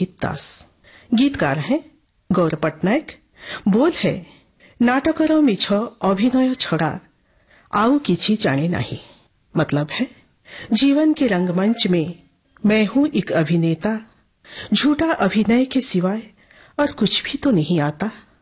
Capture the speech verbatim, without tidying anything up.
रोहित दास। गीतकार हैं गौर पट्टनायक। बोल है नाटकर मिछ अभिनय छड़ा आउ किछि जाने नहीं। मतलब है जीवन के रंगमंच में मैं हूं एक अभिनेता, झूठा अभिनय के सिवाय और कुछ भी तो नहीं आता।